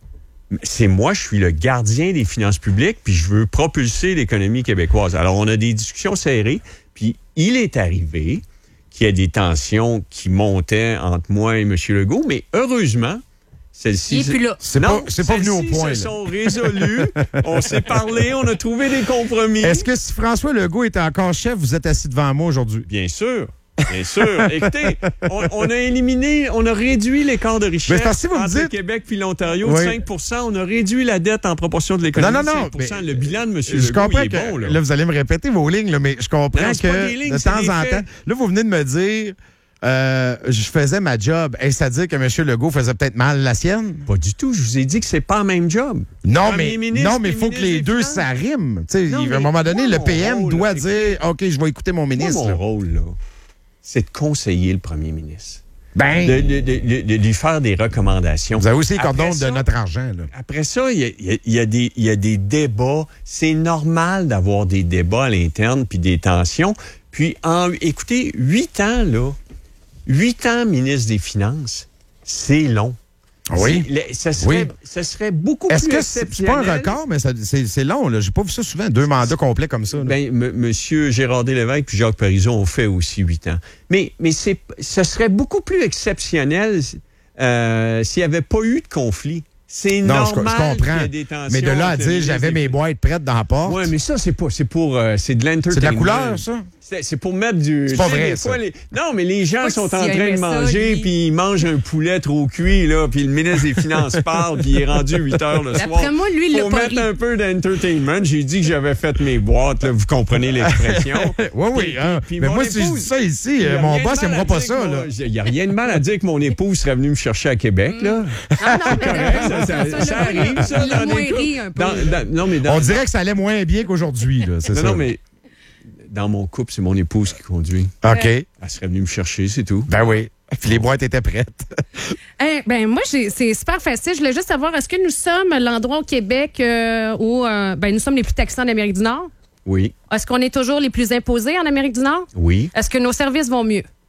C'est moi, je suis le gardien des finances publiques, puis je veux propulser l'économie québécoise. Alors, on a des discussions serrées, puis il est arrivé qu'il y a des tensions qui montaient entre moi et M. Legault, mais heureusement, celle-ci... Il est plus là. C'est pas, c'est pas venu au point. Se sont résolues, on s'est parlé, on a trouvé des compromis. Est-ce que si François Legault était encore chef, vous êtes assis devant moi aujourd'hui? Bien sûr. Bien sûr. Écoutez, on, on a éliminé, on a réduit l'écart de richesse mais si vous entre me dites... le Québec puis l'Ontario oui. de cinq pour cent. On a réduit la dette en proportion de l'économie non, non, non, de cinq pour cent. Mais, le bilan de M. Je Legault, comprends il est que, bon. Là. là, vous allez me répéter vos lignes, là, mais je comprends non, que lignes, de temps en temps... Là, vous venez de me dire... Euh, je faisais ma job. Est-ce à dire que M. Legault faisait peut-être mal la sienne? Pas du tout. Je vous ai dit que c'est pas le même job. Non, mais non, mais il faut que les deux s'arriment. À un moment donné, le P M rôle, doit dire OK, je vais écouter mon ministre. Moi, mon rôle, là, c'est de conseiller le premier ministre. Ben, de, de, de, de, de lui faire des recommandations. Vous avez aussi les cordons de notre argent. Là. Après ça, il y a, y, a, y, a des, y a des débats. C'est normal d'avoir des débats à l'interne puis des tensions. Puis, en, écoutez, huit ans, là, Huit ans ministre des Finances, c'est long. Oui. Ça serait, oui. ça serait beaucoup Est-ce plus que c'est, c'est pas un record, mais ça, c'est, c'est long. Là. J'ai pas vu ça souvent, deux mandats complets comme ça. Là. Ben, m- Monsieur Gérard Lévesque puis Jacques Parizeau ont fait aussi huit ans. Mais, mais c'est, ça serait beaucoup plus exceptionnel euh, s'il n'y avait pas eu de conflit. C'est non, normal je, je comprends. qu'il y ait des tensions. Mais de là à dire j'avais mes boîtes prêtes dans la porte. Oui, mais ça, c'est pas. C'est pour. Euh, c'est de l'entertainment. C'est de la couleur, ça? C'est, c'est pour mettre du. C'est pas vrai, ça. Les, non, mais les gens sont en si train de manger, ça, puis ils mangent un poulet trop cuit, là, puis le ministre des Finances parle, puis il est rendu huit heures le soir. D'après moi, lui, il Faut l'a pas mettre ri. un peu d'entertainment. J'ai dit que j'avais fait mes boîtes, là, vous comprenez l'expression. oui, oui. Puis, hein. puis mais mon moi, si je épouse, dis ça ici, mon boss n'aimera pas ça. Il n'y a rien de mal à dire que mon épouse serait venue me chercher à Québec, là. Non, non, mais ça, ça, ça arrive, ça, il a dans moins des ri couples. un peu. Dans- dans- non, mais dans- On dirait que ça allait moins bien qu'aujourd'hui. Là, c'est non, ça. non, mais dans mon couple, c'est mon épouse qui conduit. OK. Elle serait venue me chercher, c'est tout. Ben oui. Puis les boîtes étaient prêtes. Eh, ben moi, j'ai, c'est super facile. Je voulais juste savoir, est-ce que nous sommes l'endroit au Québec euh, où euh, ben, nous sommes les plus taxés en Amérique du Nord? Oui. Est-ce qu'on est toujours les plus imposés en Amérique du Nord? Oui. Est-ce que nos services vont mieux?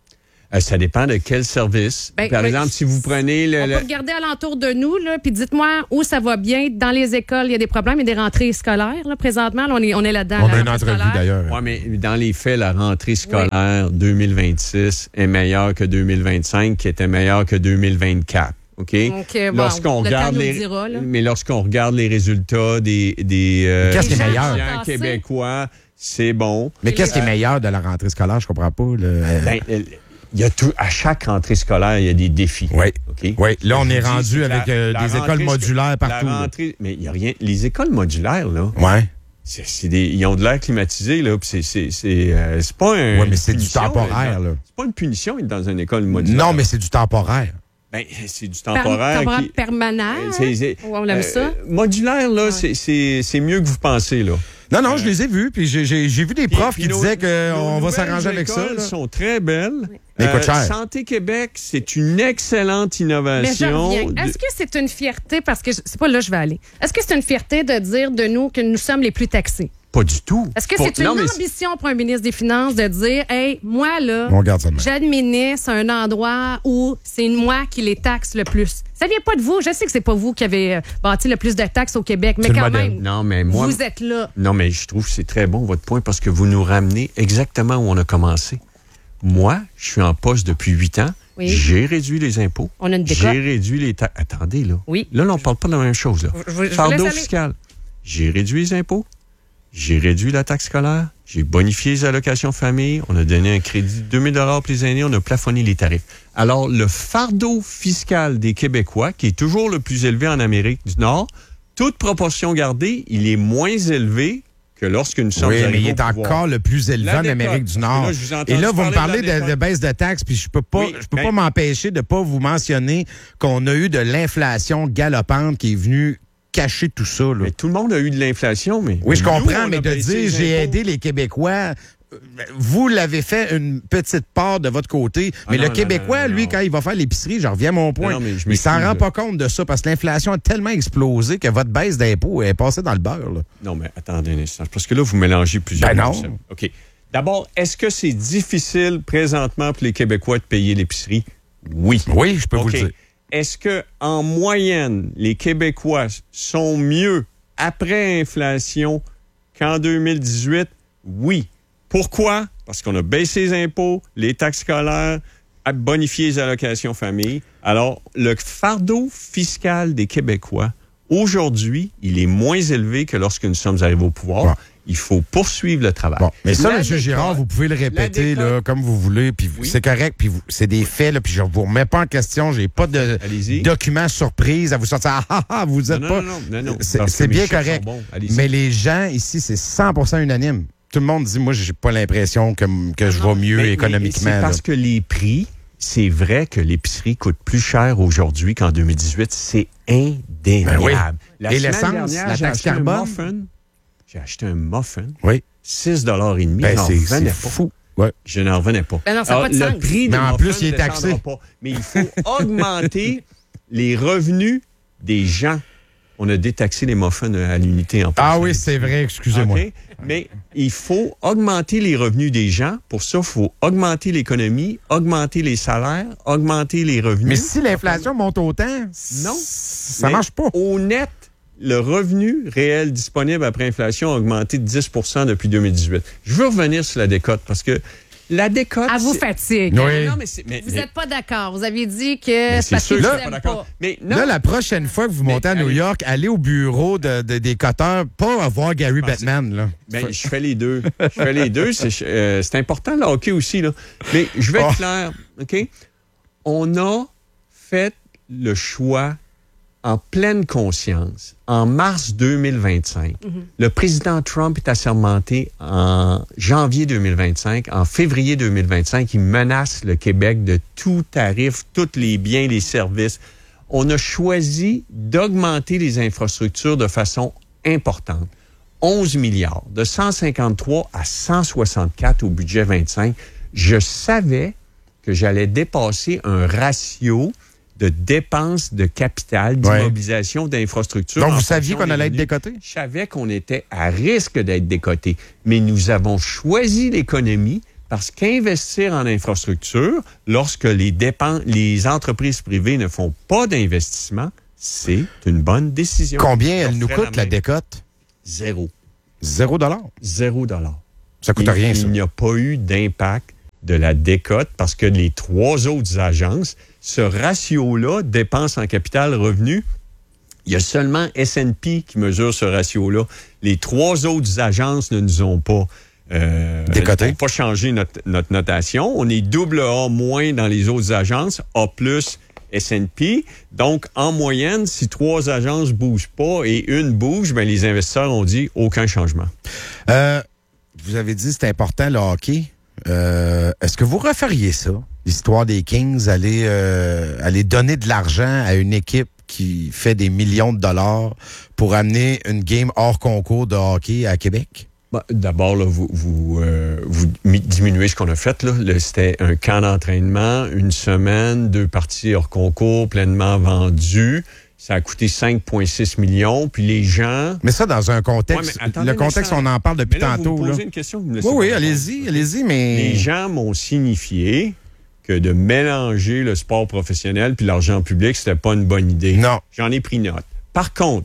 Euh, ça dépend de quel service. Ben, Par ben, exemple, si vous prenez le... On le... peut regarder alentour de nous, là, puis dites-moi où ça va bien. Dans les écoles, il y a des problèmes, il y a des rentrées scolaires. Là, présentement, là, on est, on est là-dedans. On la a une rentrée entrevue scolaire. d'ailleurs. Oui, mais dans les faits, la rentrée scolaire oui. deux mille vingt-six est meilleure que deux mille vingt-cinq, qui était meilleure que deux mille vingt-quatre. OK? Donc, euh, lorsqu'on bon, regarde les, dira, mais lorsqu'on regarde les résultats des, des euh, qu'est-ce qui est meilleur? étudiants québécois, c'est bon. Mais qu'est-ce qui est meilleur de la rentrée scolaire? Je comprends pas. Le... Ben, il y a tout, à chaque rentrée scolaire, il y a des défis. Oui. Okay? Oui. Là, on est rendu la, avec euh, la des écoles modulaires partout. La rentrée, mais il y a rien. Les écoles modulaires, là. Ouais. C'est, c'est des, ils ont de l'air climatisé, là. Puis c'est, c'est, c'est, euh, c'est pas un. Oui, mais c'est du temporaire, là. C'est pas une punition d'être dans une école modulaire. Non, mais c'est du temporaire. Ben, c'est du temporaire. Per- qui... Permanent. C'est, c'est, on aime euh, ça. Modulaire, là, ouais. c'est, c'est, c'est mieux que vous pensez, là. Non, non, euh, je les ai vus, puis j'ai, j'ai, j'ai vu des profs puis, qui nos, disaient qu'on va s'arranger avec ça. Les sont très belles. Oui. Mais euh, cher. Santé Québec, c'est une excellente innovation. Mais je reviens. Est-ce que c'est une fierté, parce que c'est pas là que je vais aller, est-ce que c'est une fierté de dire de nous que nous sommes les plus taxés? Pas du tout. Est-ce que pour... c'est une non, ambition pour un ministre des Finances de dire, hey, moi, là, ça j'administre un endroit où c'est moi qui les taxe le plus? Ça vient pas de vous. Je sais que c'est pas vous qui avez bâti le plus de taxes au Québec, mais c'est quand même, non, mais moi, vous êtes là. Non, mais je trouve que c'est très bon, votre point, parce que vous nous ramenez exactement où on a commencé. Moi, je suis en poste depuis huit ans. Oui. J'ai réduit les impôts. On a une décote. J'ai réduit les taxes. Attendez, là. Oui. Là, là on parle pas de la même chose, là. Je, je Fardeau fiscal. J'ai réduit les impôts. J'ai réduit la taxe scolaire, j'ai bonifié les allocations famille, on a donné un crédit de deux mille dollars pour les aînés, on a plafonné les tarifs. Alors, le fardeau fiscal des Québécois, qui est toujours le plus élevé en Amérique du Nord, toute proportion gardée, il est moins élevé que lorsque nous sommes oui, arrivés mais il est au pouvoir. encore le plus élevé en Amérique du Nord. Là, Et là, vous me parlez de, de, de baisse de taxes, puis je peux pas, oui, je peux ben, pas m'empêcher de pas vous mentionner qu'on a eu de l'inflation galopante qui est venue cacher tout ça. Là. Mais tout le monde a eu de l'inflation, mais... Oui, je nous, comprends, mais de dire j'ai aidé les Québécois, vous l'avez fait une petite part de votre côté, mais ah non, le non, Québécois, non, non, lui, non. quand il va faire l'épicerie, je reviens à mon point, non, non, il s'en rend pas compte de ça parce que l'inflation a tellement explosé que votre baisse d'impôts est passée dans le beurre. Là. Non, mais attendez un instant, parce que là, vous mélangez plusieurs ben choses. OK. D'abord, est-ce que c'est difficile présentement pour les Québécois de payer l'épicerie? Oui. Oui, je peux okay. vous le dire. Est-ce que en moyenne, les Québécois sont mieux après inflation qu'en deux mille dix-huit? Oui. Pourquoi? Parce qu'on a baissé les impôts, les taxes scolaires, bonifié les allocations famille. Alors, le fardeau fiscal des Québécois, aujourd'hui, il est moins élevé que lorsque nous sommes arrivés au pouvoir. Bon. Il faut poursuivre le travail. Bon, mais ça, M. Girard, vous pouvez le répéter là, comme vous voulez, puis oui. c'est correct, puis vous, c'est des faits, là, puis je ne vous remets pas en question, j'ai pas de Allez-y. documents surprise à vous sortir. Ah, ah, ah, vous êtes non, pas... Non, non, non, non. C'est, c'est bien correct, bon. mais les gens ici, c'est cent pour cent unanime. Tout le monde dit, moi, j'ai pas l'impression que, que je vais mieux mais, économiquement. Mais c'est parce là. que les prix, c'est vrai que l'épicerie coûte plus cher aujourd'hui qu'en deux mille dix-huit. C'est indéniable. Ben oui. La Et l'essence, la taxe carbone... J'ai acheté un muffin. Oui. six dollars et demi. Ben, je n'en c'est, revenais c'est pas. fou. Ouais. Je n'en revenais pas. Ben non, ça Alors, pas de le sens. prix mais de en muffin plus, il est taxé. Pas. Mais il faut augmenter les revenus des gens. On a détaxé les muffins à l'unité en plus. Ah oui, c'est vrai, excusez-moi. Okay? Mais il faut augmenter les revenus des gens. Pour ça, il faut augmenter l'économie, augmenter les salaires, augmenter les revenus. Mais si l'inflation monte autant, non, ça ne marche pas. Au net, le revenu réel disponible après inflation a augmenté de dix pour cent depuis deux mille dix-huit. Je veux revenir sur la décote parce que la décote... À vous fatigue. Oui. Non, mais c'est, mais, vous n'êtes pas d'accord. Vous aviez dit que c'est parce sûr, que là, je suis pas d'accord. Mais non. Là, la prochaine fois que vous montez mais, à New York, allez au bureau de, de, des coteurs, pas voir Gary Bettman. Là. Ben, je fais les deux. Je fais les deux. C'est, euh, c'est important, le hockey aussi. Là. Mais je vais être oh. clair. OK? On a fait le choix en pleine conscience, en mars deux mille vingt-cinq, mm-hmm. le président Trump est assermenté en janvier deux mille vingt-cinq. En février deux mille vingt-cinq, il menace le Québec de tout tarif, tous les biens, les services. On a choisi d'augmenter les infrastructures de façon importante. onze milliards, de cent cinquante-trois à cent soixante-quatre au budget vingt-cinq. Je savais que j'allais dépasser un ratio de dépenses de capital, d'immobilisation, ouais. d'infrastructures. Donc, vous saviez qu'on allait être décoté? Je savais qu'on était à risque d'être décoté. Mais nous avons choisi l'économie Parce qu'investir en infrastructure, lorsque les dépenses, les entreprises privées ne font pas d'investissement, c'est une bonne décision. Combien elle nous coûte, la, la décote? Zéro. Zéro dollar? Zéro dollar. Ça coûte Et, rien, ça. Il n'y a pas eu d'impact de la décote parce que les trois autres agences, ce ratio-là, dépenses en capital revenu, il y a seulement S and P qui mesure ce ratio-là. Les trois autres agences ne nous ont pas euh, décoté. n'ont pas changé notre, notre notation. On est double A moins dans les autres agences, A plus S and P. Donc, en moyenne, si trois agences ne bougent pas et une bouge, ben, les investisseurs ont dit aucun changement. Euh, vous avez dit que c'est important le hockey. Euh, est-ce que vous referiez ça? L'histoire des Kings, aller, euh, aller donner de l'argent à une équipe qui fait des millions de dollars pour amener une game hors concours de hockey à Québec? Bah, d'abord, là, vous, vous, euh, vous diminuez ce qu'on a fait. Là. Là, c'était un camp d'entraînement, une semaine, deux parties hors concours, pleinement vendues. Ça a coûté cinq virgule six millions. Puis les gens... Mais ça, dans un contexte... Ouais, attendez, le contexte, ça... on en parle depuis mais là, tantôt. Vous me posez là. une question, vous me laissez oui, oui, répondre. allez-y, allez-y, mais... Les gens m'ont signifié que de mélanger le sport professionnel puis l'argent public, c'était pas une bonne idée. Non. J'en ai pris note. Par contre,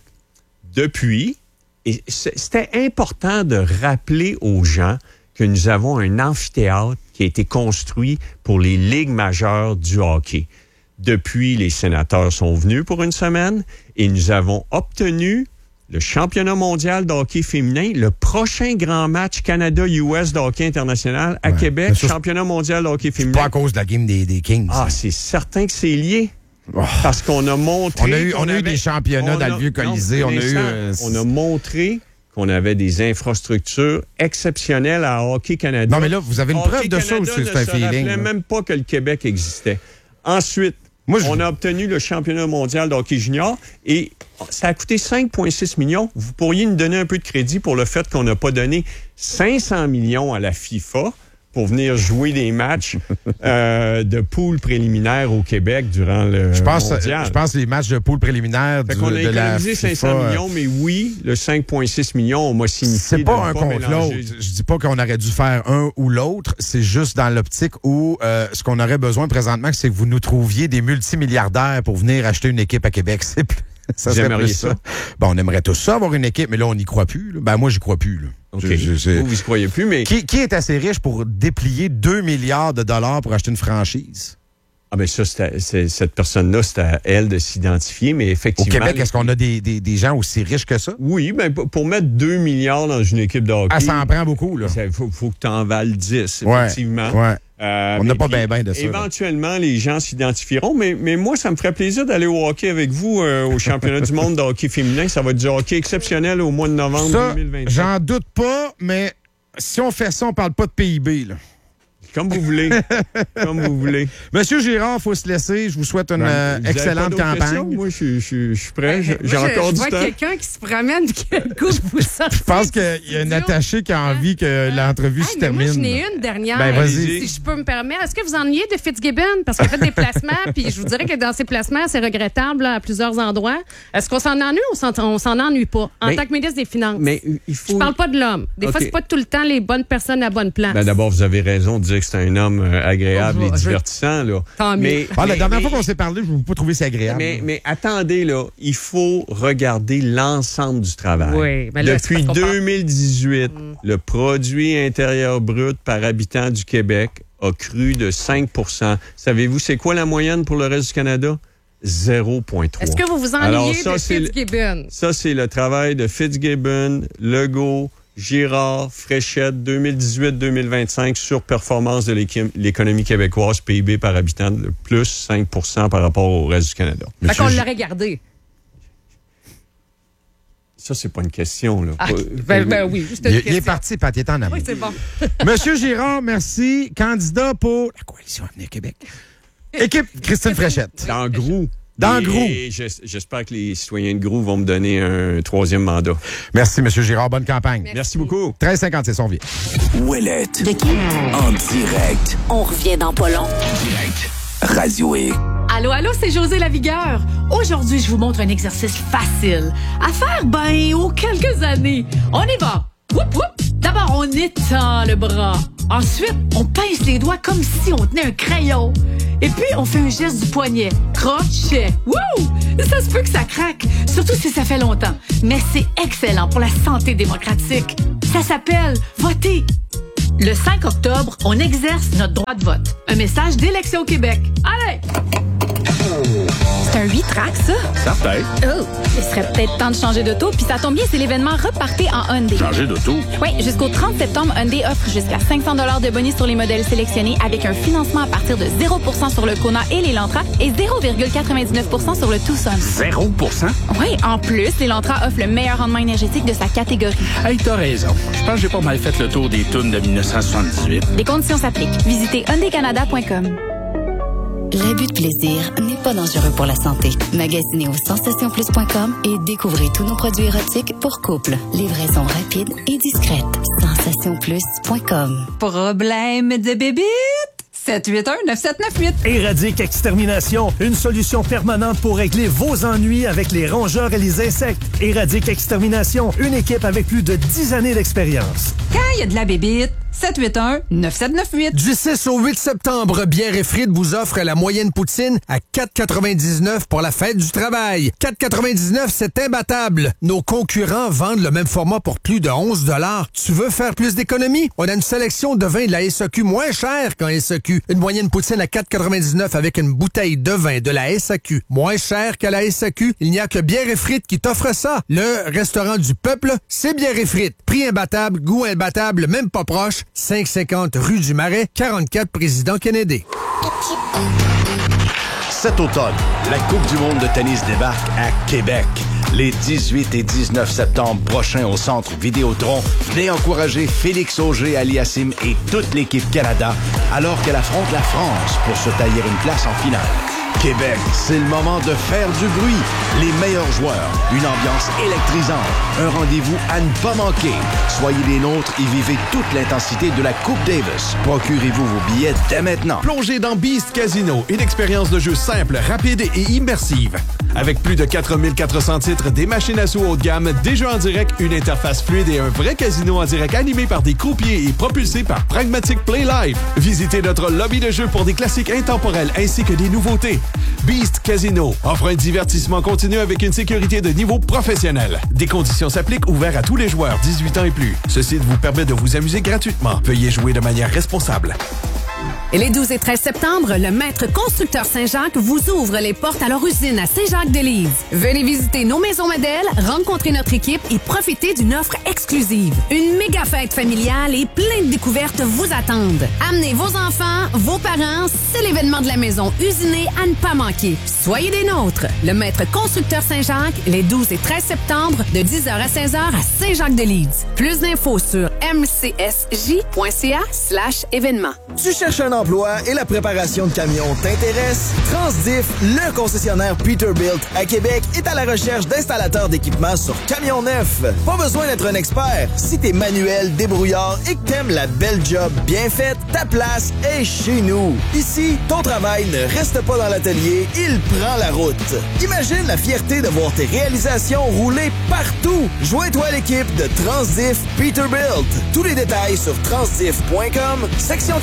depuis, et c'était important de rappeler aux gens que nous avons un amphithéâtre qui a été construit pour les ligues majeures du hockey. Depuis, les sénateurs sont venus pour une semaine et nous avons obtenu le championnat mondial de hockey féminin, le prochain grand match Canada-U S de hockey international à ouais. Québec, championnat mondial de hockey féminin. Pas à cause de la game des, des Kings. Ah, c'est certain que c'est lié. Oh. Parce qu'on a montré... On a eu, on on a avait, eu des championnats dans a, le vieux Colisée. Non, on, a eu, euh, on a montré qu'on avait des infrastructures exceptionnelles à Hockey Canada. Non, mais là, vous avez une Hockey preuve de Canada ça ou c'est un feeling? On ne se rappelait même pas que le Québec existait. Ensuite, Moi, je... on a obtenu le championnat mondial de hockey junior et ça a coûté cinq virgule six millions. Vous pourriez nous donner un peu de crédit pour le fait qu'on n'a pas donné cinq cents millions à la FIFA pour venir jouer des matchs euh, de poule préliminaire au Québec durant le je pense, mondial. Je pense que les matchs de poule préliminaire du, on a de la économisé cinq cents FIFA, millions, mais oui, le cinq virgule six millions, on m'a signifié. C'est pas de un pas contre l'autre. Je dis pas qu'on aurait dû faire un ou l'autre. C'est juste dans l'optique où euh, ce qu'on aurait besoin présentement, c'est que vous nous trouviez des multimilliardaires pour venir acheter une équipe à Québec. C'est plus... Ça Vous aimeriez ça? ça? Bon, on aimerait tous ça, avoir une équipe, mais là, on n'y croit plus. Là. Ben, moi, j'y crois plus. Là. Okay. Je, je, vous, vous y croyez plus, mais... Qui, qui est assez riche pour déplier deux milliards de dollars pour acheter une franchise? Ah, bien ça, c'est à, c'est, cette personne-là, c'est à elle de s'identifier, mais effectivement... Au Québec, est-ce qu'on a des, des, des gens aussi riches que ça? Oui, bien, pour mettre deux milliards dans une équipe de hockey... Ah, ça en prend beaucoup, là. Il faut, faut que tu en vales dix, ouais, effectivement. Ouais. Euh, on n'a pas bien ben de ça. Éventuellement, là. Les gens s'identifieront, mais, mais moi, ça me ferait plaisir d'aller au hockey avec vous euh, au championnat du monde de hockey féminin. Ça va être du hockey exceptionnel au mois de novembre ça, deux mille vingt-sept. J'en doute pas, mais si on fait ça, on parle pas de P I B, là. Comme vous voulez. Comme vous voulez. Monsieur Girard, il faut se laisser. Je vous souhaite une euh, excellente campagne. Questions? Moi, je, je, je suis prêt. J'ai Moi, encore je, du je temps. vois quelqu'un qui se promène qui a le goût de vous sortir. Je pense qu'il y a une attachée qui a envie que l'entrevue hey, se mais termine. Moi, je n'ai une dernière. Ben, vas-y. Si je peux me permettre. Est-ce que vous ennuyez de Fitzgibbon? Parce qu'il a fait des placements, puis je vous dirais que dans ses placements, c'est regrettable là, à plusieurs endroits. Est-ce qu'on s'en ennuie ou on s'en ennuie pas? En mais, tant que ministre des Finances. Mais il faut... Je parle pas de l'homme. Des okay. fois, c'est pas tout le temps les bonnes personnes à bonne place. Ben, d'abord, vous avez raison de dire que c'est un homme euh, agréable oh, et divertissant. Là. Tant mais, ah, mais, la dernière mais, fois qu'on s'est parlé, je ne vous pas trouvé ça agréable. Mais, mais attendez, là, il faut regarder l'ensemble du travail. Oui, mais là, depuis deux mille dix-huit, mm. le produit intérieur brut par habitant du Québec a cru de cinq pour cent. Savez-vous, c'est quoi la moyenne pour le reste du Canada? zéro virgule trois. Est-ce que vous vous ennuyez de Fitzgibbon? Ça, c'est le travail de Fitzgibbon, Legault, Girard, Fréchette, deux mille dix-huit deux mille vingt-cinq, surperformance de l'économie québécoise, P I B par habitant de plus cinq pour cent par rapport au reste du Canada. Fait Monsieur qu'on G... l'aurait gardé. Ça, c'est pas une question, là. Ah, ben, ben oui, juste une il, question. Il est parti, Pat, il est en avant. Oui, c'est bon. Monsieur Girard, merci. Candidat pour la Coalition Avenir Québec. Équipe Christine Fréchette. Dans Grou. Dans et, Grou. Et j'espère que les citoyens de Grou vont me donner un troisième mandat. Merci, M. Girard. Bonne campagne. Merci, Merci beaucoup. treize cinquante-six, on vient. Ouellette. De qui? En direct. On revient dans pas long. Direct. Radio X. Allô, allô, c'est José Lavigueur. Aujourd'hui, je vous montre un exercice facile à faire, ben, aux quelques années. On y va. Whoop, whoop. D'abord, on étend le bras. Ensuite, on pince les doigts comme si on tenait un crayon. Et puis, on fait un geste du poignet. Crochet. Wouh! Ça se peut que ça craque, surtout si ça fait longtemps. Mais c'est excellent pour la santé démocratique. Ça s'appelle voter. Le cinq octobre, on exerce notre droit de vote. Un message d'Élections Québec. Allez! C'est un huit tracks, ça? Certain. Oh, il serait peut-être temps de changer d'auto, puis ça tombe bien, c'est l'événement Repartez en Hyundai. Changer d'auto? Oui, jusqu'au trente septembre, Hyundai offre jusqu'à cinq cents dollars de bonus sur les modèles sélectionnés avec un financement à partir de zéro pour cent sur le Kona et l'Elantra et zéro virgule quatre-vingt-dix-neuf pour cent sur le Tucson. zéro pour cent? Oui, en plus, l'Elantra offre le meilleur rendement énergétique de sa catégorie. Hey, t'as raison. Je pense que j'ai pas mal fait le tour des tunes de dix-neuf cent soixante-dix-huit. Des conditions s'appliquent. Visitez hyundai canada point com. L'abus de plaisir n'est pas dangereux pour la santé. Magasinez au sensation plus point com et découvrez tous nos produits érotiques pour couple. Livraison rapide et discrète. sensation plus point com. Problème de bébite? sept huit un neuf sept neuf huit. Éradique Extermination, une solution permanente pour régler vos ennuis avec les rongeurs et les insectes. Éradique Extermination, une équipe avec plus de dix années d'expérience. Quand il y a de la bébite, sept huit un neuf sept neuf huit. Du six au huit septembre, Bière et Frites vous offre la moyenne poutine à quatre quatre-vingt-dix-neuf pour la fête du travail. quatre quatre-vingt-dix-neuf, c'est imbattable. Nos concurrents vendent le même format pour plus de onze dollars. Tu veux faire plus d'économies? On a une sélection de vins de la S A Q moins cher qu'en S A Q. Une moyenne poutine à quatre quatre-vingt-dix-neuf avec une bouteille de vin de la S A Q moins cher qu'à la S A Q. Il n'y a que Bière et Frites qui t'offre ça. Le restaurant du peuple, c'est Bière et Frites. Prix imbattable, goût imbattable, même pas proche. cinq cent cinquante rue du Marais, quarante-quatre Président Kennedy. Cet automne, la Coupe du monde de tennis débarque à Québec. Les dix-huit et dix-neuf septembre prochains au Centre Vidéotron, venez encourager Félix Auger-Aliassime et toute l'équipe Canada alors qu'elle affronte la France pour se tailler une place en finale. Québec, c'est le moment de faire du bruit. Les meilleurs joueurs, une ambiance électrisante, un rendez-vous à ne pas manquer. Soyez les nôtres et vivez toute l'intensité de la Coupe Davis. Procurez-vous vos billets dès maintenant. Plongez dans Beast Casino, une expérience de jeu simple, rapide et immersive. Avec plus de quatre mille quatre cents titres, des machines à sous haut de gamme, des jeux en direct, une interface fluide et un vrai casino en direct animé par des croupiers et propulsé par Pragmatic Play Live. Visitez notre lobby de jeu pour des classiques intemporels ainsi que des nouveautés. Beast Casino offre un divertissement continu avec une sécurité de niveau professionnel. Des conditions s'appliquent, ouverts à tous les joueurs dix-huit ans et plus. Ce site vous permet de vous amuser gratuitement. Veuillez jouer de manière responsable. Et les douze et treize septembre, le Maître Constructeur Saint-Jacques vous ouvre les portes à leur usine à Saint-Jacques-de-Lise. Venez visiter nos maisons modèles, rencontrer notre équipe et profiter d'une offre exclusive. Une méga fête familiale et plein de découvertes vous attendent. Amenez vos enfants, vos parents, c'est l'événement de la maison usinée à ne pas manquer. Soyez des nôtres. Le Maître Constructeur Saint-Jacques, les douze et treize septembre, de dix heures à seize heures à Saint-Jacques-de-Lise. Plus d'infos sur m c s j point c a slash événement. Tu cherches un emploi et la préparation de camions t'intéresse? Transdiff, le concessionnaire Peterbilt à Québec, est à la recherche d'installateurs d'équipements sur camions neufs. Pas besoin d'être un expert. Si t'es manuel, débrouillard et que t'aimes la belle job bien faite, ta place est chez nous. Ici, ton travail ne reste pas dans l'atelier, il prend la route. Imagine la fierté de voir tes réalisations rouler partout. Joins-toi à l'équipe de Transdiff Peterbilt. Tous les détails sur transdiff point com, section